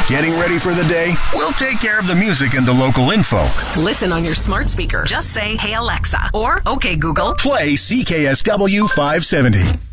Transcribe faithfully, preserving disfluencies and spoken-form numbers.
Getting ready for the day? We'll take care of the music and the local info. Listen on your smart speaker. Just say, "Hey Alexa," or "Okay Google." Play C K S W five seventy.